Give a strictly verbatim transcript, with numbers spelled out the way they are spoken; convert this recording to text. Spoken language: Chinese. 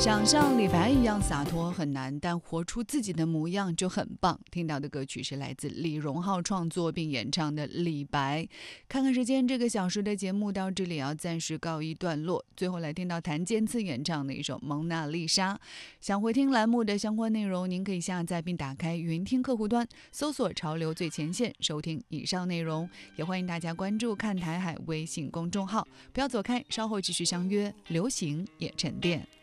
想像李白一样洒脱很难，但活出自己的模样就很棒。听到的歌曲是来自李荣浩创作并演唱的《李白》。看看时间，这个小时的节目到这里要暂时告一段落。最后来听到谭健次演唱的一首《蒙娜丽莎》。想回听栏目的相关内容，您可以下载并打开云听客户端，搜索潮流最前线，收听以上内容。也欢迎大家关注看台海微信公众号。不要走开，稍后继续相约流行也沉淀。